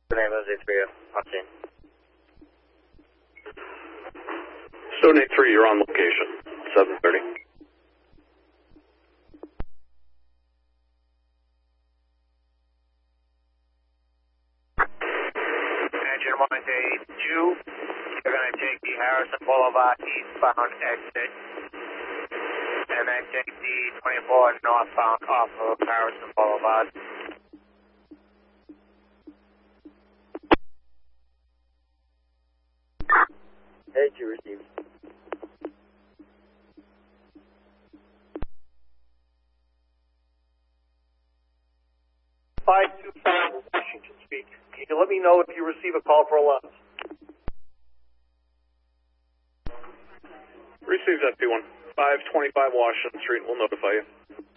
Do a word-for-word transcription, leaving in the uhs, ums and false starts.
Ambulance eight three, on scene. Stone eight three, you're on location, seven thirty. Engine one eight two, you're going to take the Harrison Boulevard eastbound exit, and then take the twenty-four northbound off of Harrison Boulevard. Hey, you received. five two five Washington Street. Can you let me know if you receive a call for alarms? Received that P one. five twenty-five Washington Street, we'll notify you.